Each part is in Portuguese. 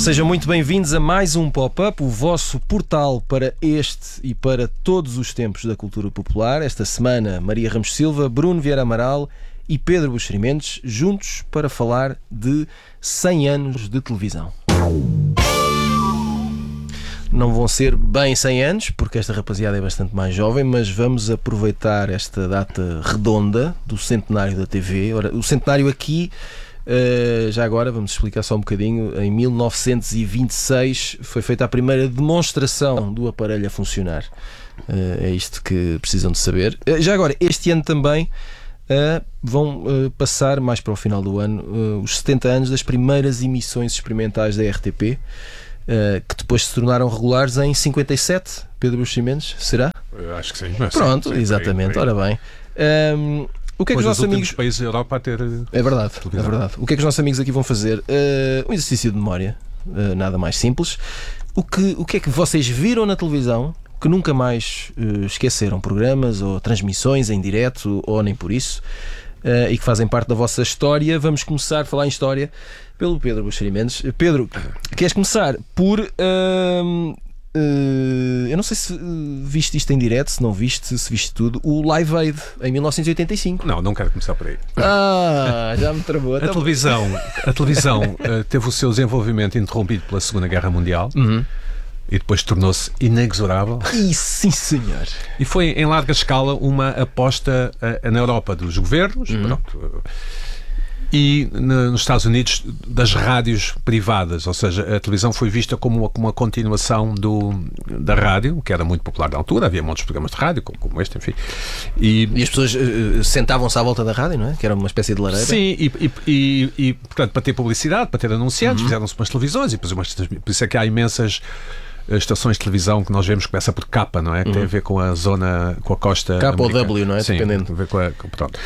Sejam muito bem-vindos a mais um Pop-Up, o vosso portal para este e para todos os tempos da cultura popular. Esta semana, Maria Ramos Silva, Bruno Vieira Amaral e Pedro Buxeri Mendes, juntos para falar de 100 anos de televisão. Não vão ser bem 100 anos, porque esta rapaziada é bastante mais jovem, mas vamos aproveitar esta data redonda do centenário da TV. Ora, o centenário aqui... já agora vamos explicar só um bocadinho. Em 1926 foi feita a primeira demonstração do aparelho a funcionar. É isto que precisam de saber. Já agora, este ano também vão passar, mais para o final do ano, os 70 anos das primeiras emissões experimentais da RTP, que depois se tornaram regulares em 57. Pedro Buxeri Mendes, será? Eu acho que sim. Pronto, sim, exatamente. sim. Ora bem, o que é que os nossos amigos... países da Europa a ter... É verdade. O que é que os nossos amigos aqui vão fazer? Um exercício de memória, nada mais simples. O que é que vocês viram na televisão que nunca mais esqueceram? Programas ou transmissões em direto ou nem por isso, e que fazem parte da vossa história. Vamos começar a falar em história pelo Pedro Buxeri Mendes. Pedro, queres começar por... eu não sei se viste isto em direto, se não viste, se viste tudo, o Live Aid em 1985. Não quero começar por aí. Já me travou. A televisão teve o seu desenvolvimento interrompido pela Segunda Guerra Mundial e depois tornou-se inexorável. Sim, senhor. E foi em larga escala uma aposta na Europa dos governos, pronto, e nos Estados Unidos das rádios privadas, ou seja, a televisão foi vista como uma continuação da rádio, que era muito popular na altura, havia muitos programas de rádio, como este, enfim. E as pessoas sentavam-se à volta da rádio, não é? Que era uma espécie de lareira. Sim, e portanto, para ter publicidade, para ter anunciantes, fizeram-se umas televisões, e depois por isso é que há imensas estações de televisão que nós vemos que começa por K, não é? Que tem a ver com a zona, com a costa K ou W, não é? Sim, dependendo. Tem a ver pronto.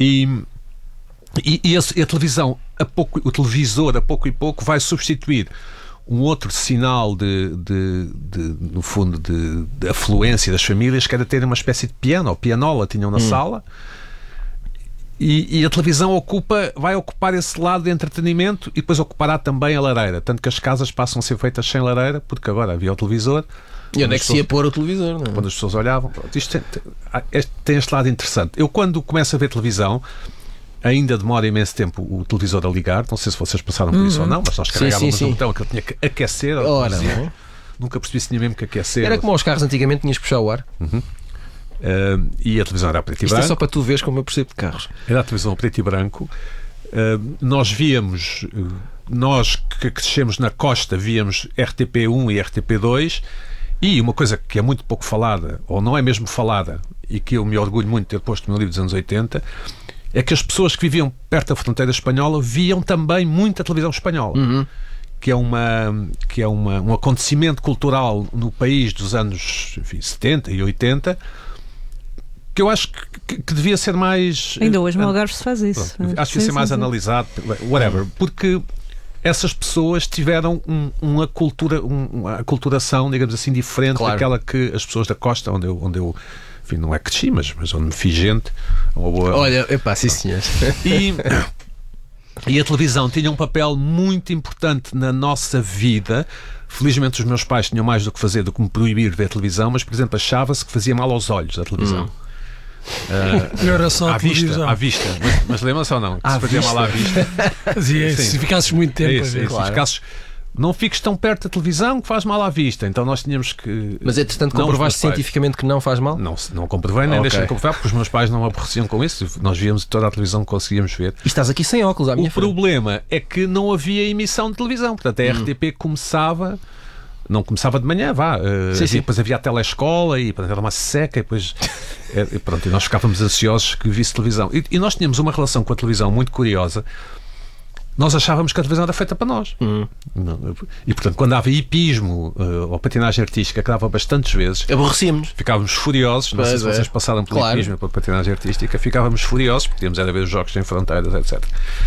E a televisão, o televisor, a pouco e pouco, vai substituir um outro sinal no fundo, de afluência das famílias, que era ter uma espécie de piano, ou pianola, tinham na sala. E a televisão vai ocupar esse lado de entretenimento e depois ocupará também a lareira. Tanto que as casas passam a ser feitas sem lareira, porque agora havia o televisor. E onde é que se ia pôr o televisor? Não é? Quando as pessoas olhavam. Pronto, isto tem este lado interessante. Eu, quando começo a ver televisão, ainda demora imenso tempo o televisor a ligar. Não sei se vocês passaram por isso ou não, mas nós carregávamos um botão que ele tinha que aquecer. Nunca percebi se tinha mesmo que aquecer. Era como aos carros antigamente, tinhas que puxar o ar. E a televisão era a preto e branco. branco. Isto é só para tu veres como eu percebo de carros. Era a televisão a preto e branco. Nós víamos, nós que crescemos na costa, víamos RTP1 e RTP2. E uma coisa que é muito pouco falada, ou não é mesmo falada, e que eu me orgulho muito de ter posto no meu livro dos anos 80, é que as pessoas que viviam perto da fronteira espanhola viam também muita televisão espanhola, que é um acontecimento cultural no país dos anos 70 e 80, que eu acho que devia ser mais... Ainda hoje no Algarve se faz isso. Pronto, acho que devia ser mais analisado, whatever, porque essas pessoas tiveram uma aculturação, digamos assim, diferente daquela que as pessoas da costa, onde eu enfim, não é cresci, mas onde me fiz gente. Olha, sim senhor. E a televisão tinha um papel muito importante na nossa vida. Felizmente os meus pais tinham mais do que fazer do que me proibir de ver televisão, mas, por exemplo, achava-se que fazia mal aos olhos a televisão. Não era só à vista, mas lembra-se ou não? Que se fazia mal à vista. Se ficasses muito tempo a ver. Claro. Não fiques tão perto da televisão que faz mal à vista. Então nós tínhamos que... Mas entretanto comprovaste cientificamente que não faz mal? Não comprovei, nem deixei de comprovar, porque os meus pais não aborreciam com isso. Nós víamos toda a televisão que conseguíamos ver. E estás aqui sem óculos à minha frente. O problema é que não havia emissão de televisão. Portanto, a RTP não começava de manhã, depois havia a telescola e portanto, era uma seca e depois e nós ficávamos ansiosos que visse televisão. E nós tínhamos uma relação com a televisão muito curiosa. Nós achávamos que a televisão era feita para nós. E portanto, quando havia hipismo ou patinagem artística, que dava bastantes vezes, aborrecíamos, ficávamos furiosos. Não sei se vocês passaram pelo hipismo ou pela patinagem artística, ficávamos furiosos porque tínhamos era ver os Jogos Sem Fronteiras, etc.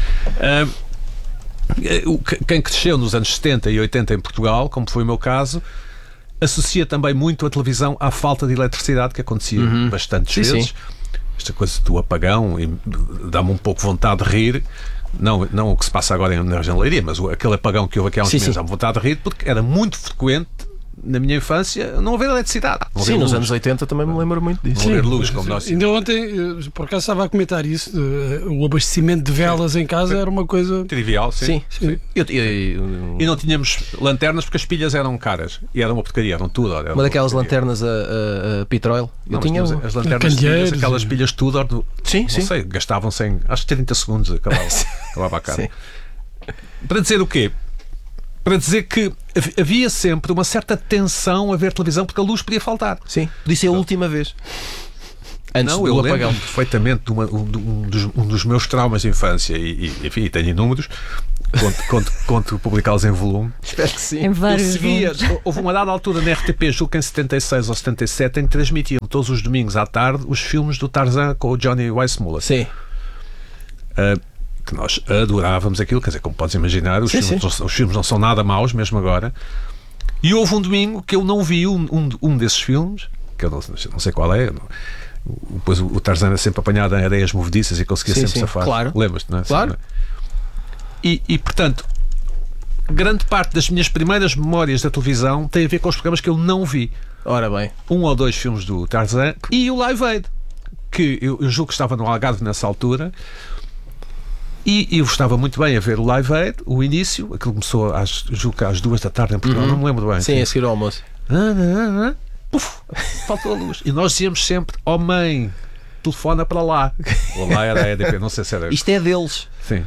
Quem cresceu nos anos 70 e 80 em Portugal, como foi o meu caso, associa também muito a televisão à falta de eletricidade, que acontecia bastantes vezes. Esta coisa do apagão, e dá-me um pouco vontade de rir, Não o que se passa agora na região de Leiria, mas aquele apagão que houve aqui há uns Sim, meses, sim. à vontade de rir, porque era muito frequente na minha infância não haver eletricidade. Não haver Sim, nos luz. anos 80 também me lembro muito disso. Não haver luz, como nós. Ainda ontem, por acaso, estava a comentar isso. O abastecimento de velas em casa era uma coisa. Trivial, sim. Sim. E não tínhamos lanternas porque as pilhas eram caras. E era uma porcaria, eram tudo. Era Uma daquelas porcaria. lanternas a petróleo. Não, Eu tinha mas uma. as lanternas Candeeiros, tinhas aquelas pilhas Tudor do, Sim, não sim. sei, gastavam-se em acho que 30 segundos acabava a cara. Sim. Para dizer o quê? Para dizer que havia sempre uma certa tensão a ver televisão porque a luz podia faltar. Sim, disse a última vez. Antes Não, do eu apagão. lembro perfeitamente de um dos meus traumas de infância enfim, tenho inúmeros. Conto publicá-los em volume. Espero que sim. Em vários Eu seguia, volumes. houve uma dada altura na RTP, julgo que em 76 ou 77, em que transmitiam todos os domingos à tarde os filmes do Tarzan com o Johnny Weissmuller. Sim. Que nós adorávamos aquilo, quer dizer, como podes imaginar, os filmes não são nada maus, mesmo agora. E houve um domingo que eu não vi um desses filmes, que eu não sei qual é. Depois o Tarzan era sempre apanhado em areias movediças e conseguia sempre safar. Claro. Lembras-te, não é? Claro. E, portanto, grande parte das minhas primeiras memórias da televisão tem a ver com os programas que eu não vi. Ora bem. 1 ou 2 filmes do Tarzan e o Live Aid, que eu julgo que estava no Algarve nessa altura. E eu estava muito bem a ver o Live Aid, o início, aquilo começou julgo que às 2 da tarde em Portugal, não me lembro bem. Sim, a seguir ao almoço. Puf, faltou a luz. E nós dizíamos sempre, oh mãe, telefona para lá. Ou lá era a EDP, não sei se era. Isto é deles. Sim.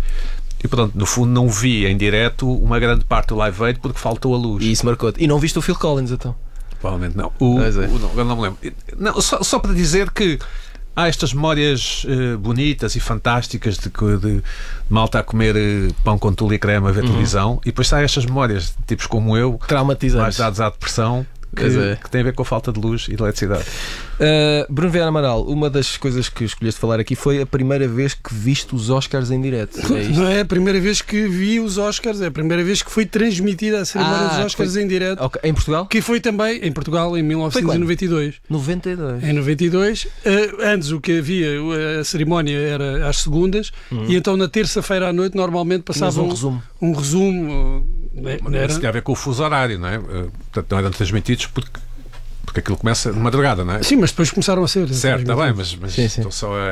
E pronto, no fundo não vi em direto uma grande parte do Live Aid porque faltou a luz. E isso marcou-te. E não viste o Phil Collins, então? Provavelmente não. Pois é. Eu não me lembro. Não, só para dizer que há estas memórias bonitas e fantásticas de malta a comer pão com tule e creme a ver televisão, e depois há estas memórias de tipos como eu, mais Traumatizantes. dados à depressão, que têm a ver com a falta de luz e de eletricidade. Bruno Vieira Amaral, uma das coisas que escolheste falar aqui foi a primeira vez que viste os Oscars em direto. É isto? Não é a primeira vez que vi os Oscars, é a primeira vez que foi transmitida a cerimónia dos Oscars em direto, Ok. Em Portugal? que foi também em Portugal em 1992. 92. Em 92, antes o que havia, a cerimónia era às segundas, e então na terça-feira à noite normalmente Mas passavam um resumo. Mas isso tem a ver com o fuso horário, não é? Portanto, não eram transmitidos porque aquilo começa de madrugada, não é? Sim, mas depois começaram a ser. Certo, está bem, mas Sim. então só é.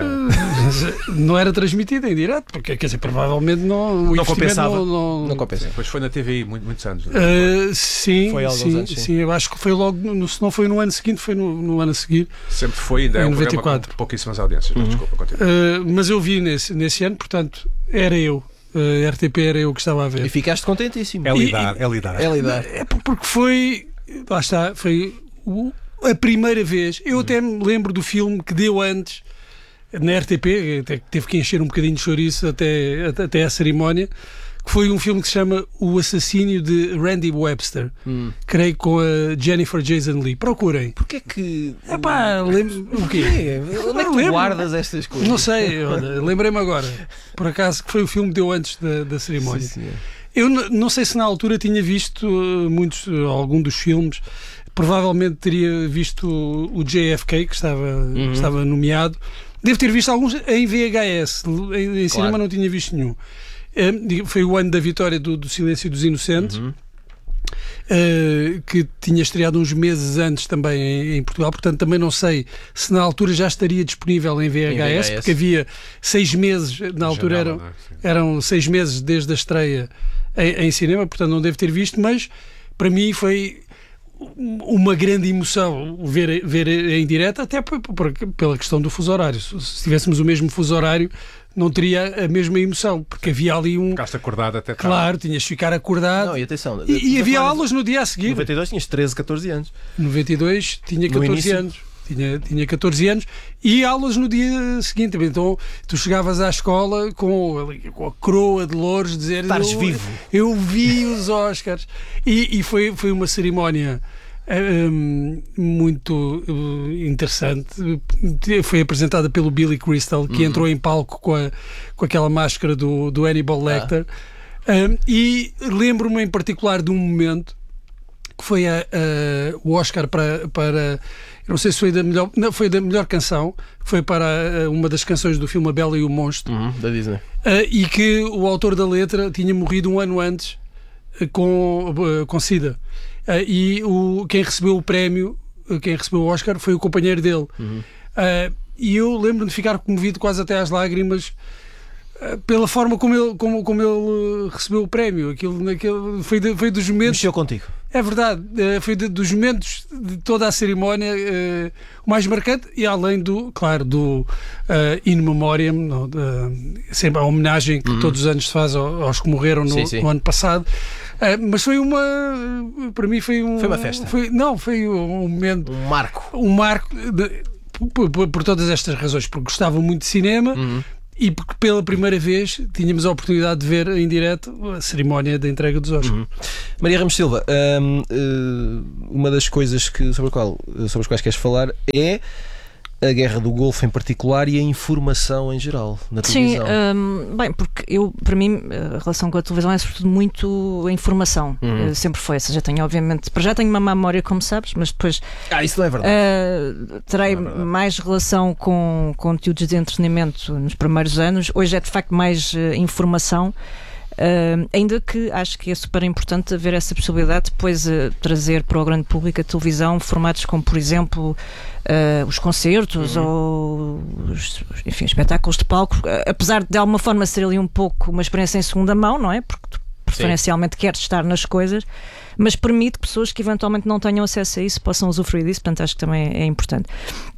Não era transmitida em direto, porque quer dizer, provavelmente não Não compensava. Não Não compensa. Depois foi na TVI muitos anos. Não é? Sim, Foi há alguns sim, anos, sim. sim, eu acho que foi logo, se não foi no ano seguinte, foi no ano a seguir. Sempre foi, ainda é Em um programa 94. com pouquíssimas audiências. Desculpa, continua. Mas eu vi nesse ano, portanto, era eu. A RTP era eu que estava a E ver. ficaste contentíssimo. É lidar. É lidar. É porque foi. Lá está, foi a primeira vez. Eu até me lembro do filme que deu antes na RTP, até que teve que encher um bocadinho de chouriço até a cerimónia, que foi um filme que se chama O Assassínio de Randy Webster, creio com a Jennifer Jason Leigh. Procurem. Porquê que. Epá, lembro o quê? Onde é que tu Lembro. guardas estas coisas? Não sei, olha, lembrei-me agora. Por acaso que foi o filme que deu antes da cerimónia. Sim, senhor. Eu não sei se na altura tinha visto algum dos filmes. Provavelmente teria visto o JFK, que estava nomeado. Devo ter visto alguns em VHS. Em cinema não tinha visto nenhum. Foi o ano da vitória do Silêncio dos Inocentes, que tinha estreado uns meses antes também em Portugal. Portanto, também não sei se na altura já estaria disponível em VHS, porque havia 6 meses, na altura Janela, não é? Sim. eram 6 meses desde a estreia em cinema, portanto não devo ter visto, mas para mim foi uma grande emoção ver em direto, até pela questão do fuso horário. Se tivéssemos o mesmo fuso horário, não teria a mesma emoção, porque havia ali Ficaste acordado até tarde. Claro, tinhas de ficar acordado. Não, e atenção. E havia aulas no dia a seguir. Em 92 tinhas 13, 14 anos. 92 tinha No 14 início. anos. Tinha 14 anos e aulas no dia seguinte. Então tu chegavas à escola com a coroa de louros, dizer Estares vivo. Eu vi os Oscars. E foi uma cerimónia muito interessante. Foi apresentada pelo Billy Crystal, que entrou em palco com aquela máscara do Hannibal Lecter. E lembro-me em particular de um momento que foi o Oscar para não sei se foi foi da melhor canção, que foi para uma das canções do filme A Bela e o Monstro, da Disney. E que o autor da letra tinha morrido um ano antes com SIDA. E quem recebeu o prémio, quem recebeu o Oscar, foi o companheiro dele. E eu lembro-me de ficar comovido quase até às lágrimas pela forma como ele recebeu o prémio. Aquilo foi dos momentos. Mexeu contigo. É verdade, foi dos momentos de toda a cerimónia o mais marcante, e além do In Memoriam, sempre a homenagem que todos os anos se faz aos que morreram no ano passado. Mas para mim foi uma festa. Foi um momento. Um marco. Por todas estas razões, porque gostava muito de cinema. E porque pela primeira vez tínhamos a oportunidade de ver em direto a cerimónia da entrega dos Oscars. Maria Ramos Silva, uma das coisas sobre as quais queres falar é a Guerra do Golfo em particular e a informação em geral na televisão. Sim, bem, porque para mim a relação com a televisão é sobretudo muito a informação. Sempre foi, ou seja, já tenho uma má memória, como sabes, mas depois isso não é verdade. Terei mais relação com conteúdos de entretenimento nos primeiros anos. Hoje é de facto mais informação. Ainda que acho que é super importante haver essa possibilidade depois trazer para o grande público a televisão formatos como, por exemplo, os concertos ou enfim, espetáculos de palco, apesar de alguma forma ser ali um pouco uma experiência em segunda mão, não é? Porque tu preferencialmente queres estar nas coisas, mas permite que pessoas que eventualmente não tenham acesso a isso possam usufruir disso, portanto acho que também é importante.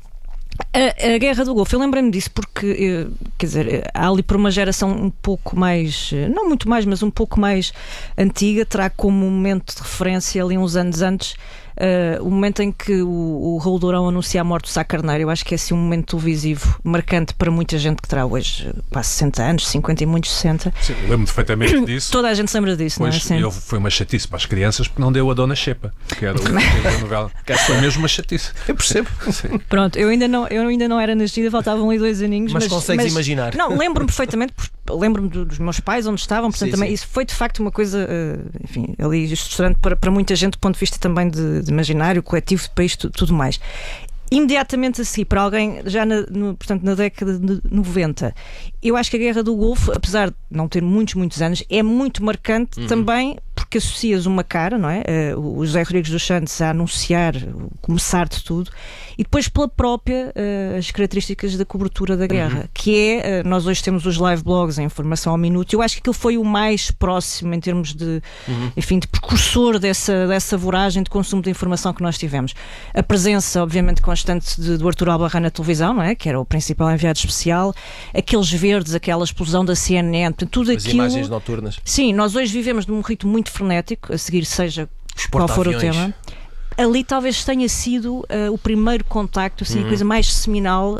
A Guerra do Golfo, eu lembrei-me disso porque, quer dizer, há ali por uma geração um pouco mais, não muito mais, mas um pouco mais antiga, terá como momento de referência ali uns anos antes o momento em que o Raul Dourão anuncia a morte do Sá Carneiro. Eu acho que é assim um momento televisivo marcante para muita gente que terá hoje quase 60 anos, 50 e muitos 60. Sim, lembro perfeitamente disso. Toda a gente se lembra disso, pois, não é? Foi uma chatice para as crianças porque não deu a Dona Xepa, que era o novela. Foi mesmo uma chatice. Eu percebo. Sim. Pronto, eu ainda não era nascida, faltavam ali 2 aninhos. Mas consegues imaginar. Não, lembro-me perfeitamente, lembro-me dos meus pais, onde estavam, portanto também isso foi de facto uma coisa, enfim, ali estruturante para muita gente do ponto de vista também de imaginário coletivo, de país, tudo mais. Imediatamente a seguir, para alguém já portanto, na década de 90, eu acho que a Guerra do Golfo, apesar de não ter muitos anos, é muito marcante também porque associas uma cara, não é? O José Rodrigues dos Santos a anunciar o começar de tudo, e depois pela própria as características da cobertura da guerra, que é, nós hoje temos os live blogs, a informação ao minuto. Eu acho que aquilo foi o mais próximo em termos de, enfim, de precursor dessa voragem de consumo de informação que nós tivemos. A presença, obviamente, constante do Artur Albarrán na televisão, não é? Que era o principal enviado especial, aqueles verdes, aquela explosão da CNN, tudo as aquilo. As imagens noturnas. Sim, nós hoje vivemos num ritmo muito frenético, a seguir seja qual for o tema. Ali talvez tenha sido o primeiro contacto, assim, a coisa mais seminal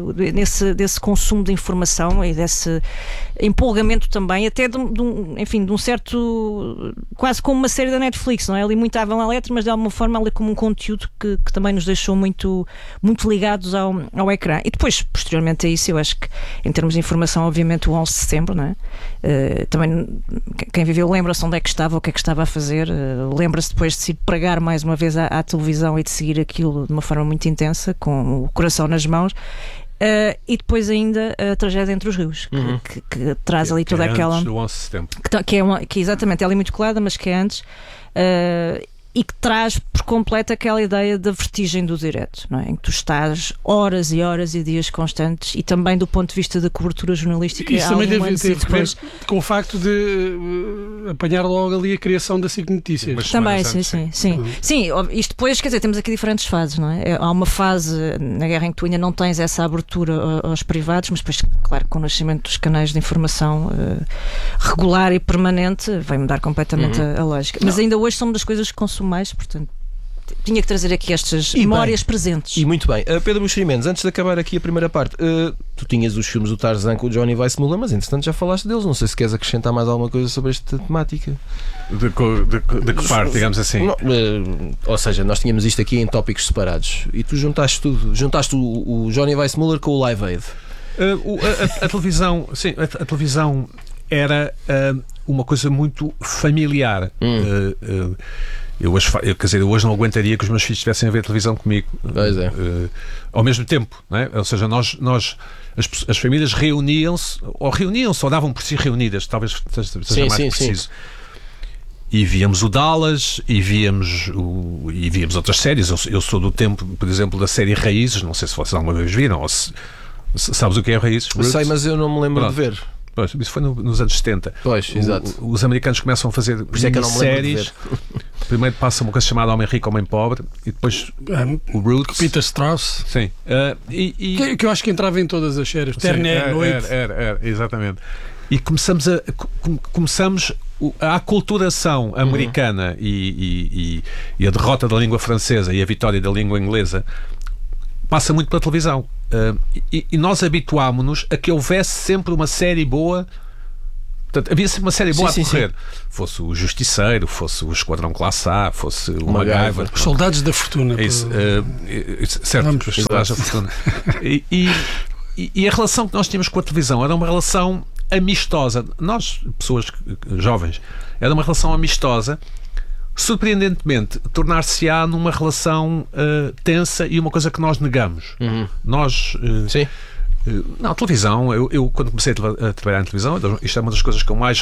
desse consumo de informação e desse empolgamento também, até de um certo, quase como uma série da Netflix, não é? Ali muito à letra, mas de alguma forma ali como um conteúdo que também nos deixou muito ligados ao ecrã. E depois, posteriormente a isso, eu acho que em termos de informação, obviamente o 11 de setembro, não é? Também quem viveu lembra-se onde é que estava, o que é que estava a fazer, lembra-se depois de se pregar mais uma vez à televisão e de seguir aquilo de uma forma muito intensa, com o coração nas mãos. E depois ainda a tragédia entre os rios, que traz ali toda aquela. Antes do 11 de setembro. Que exatamente, ela é muito colada, mas que é antes. E que traz por completo aquela ideia da vertigem do direto, não é? Em que tu estás horas e horas e dias constantes, e também do ponto de vista da cobertura jornalística. Isso também teve a ver com o facto de apanhar logo ali a criação da SIC Notícias. Também, sim. Isto depois, quer dizer, temos aqui diferentes fases, não é? Há uma fase na guerra em que tu ainda não tens essa abertura aos privados, mas depois, claro, com o nascimento dos canais de informação regular e permanente, vai mudar completamente a lógica. Mas ainda hoje são uma das coisas que consumo mais, portanto tinha que trazer aqui estas memórias presentes. E muito bem. Pedro Buxeri Mendes, antes de acabar aqui a primeira parte, tu tinhas os filmes do Tarzan com o Johnny Weissmuller, mas entretanto já falaste deles, não sei se queres acrescentar mais alguma coisa sobre esta temática. De que parte, digamos assim? Não, ou seja, nós tínhamos isto aqui em tópicos separados e tu juntaste tudo, o Johnny Weissmuller com o Live Aid. A televisão, sim, a televisão era uma coisa muito familiar. Eu hoje não aguentaria que os meus filhos estivessem a ver televisão comigo. Pois é. Ao mesmo tempo, não é? Ou seja, as famílias reuniam-se ou davam por si reunidas, talvez seja mais preciso. E víamos o Dallas e víamos outras séries. Eu sou do tempo, por exemplo, da série Raízes. Não sei se vocês alguma vez viram ou se sabes o que é Raízes? Eu sei, mas eu não me lembro de ver. Pois, isso foi nos anos 70. Pois, exato. Os americanos começam a fazer séries. Primeiro passa uma coisa chamada Homem Rico, Homem Pobre, e depois o Roots. Peter Strauss. Sim. Que eu acho que entrava em todas as séries. Terné, Noite. Era, exatamente. E começamos a aculturação americana e a derrota da língua francesa e a vitória da língua inglesa passa muito pela televisão. E nós habituámos-nos a que houvesse sempre uma série boa. Portanto, havia sempre uma série boa a decorrer. Sim. Fosse o Justiceiro, fosse o Esquadrão Classe A, fosse o MacGyver. Os Soldados da Fortuna. Certo, os Soldados da Fortuna. E a relação que nós tínhamos com a televisão era uma relação amistosa. Nós, pessoas jovens, era uma relação amistosa. Surpreendentemente, tornar-se-á numa relação tensa e uma coisa que nós negamos. Nós... Sim. Na televisão, eu quando comecei a trabalhar em televisão, isto é uma das coisas que eu mais